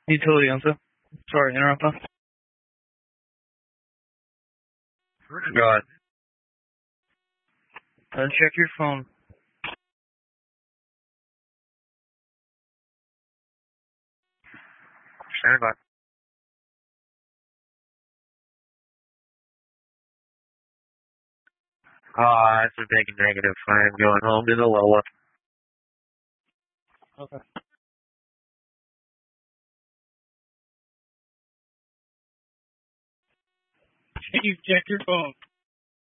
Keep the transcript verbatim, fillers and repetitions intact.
Utility answer. Sorry, interrupt us. Go ahead. Uh, check your phone. Stand by. Ah, it's a big negative. I am going home to the Lola. Okay. You check your phone.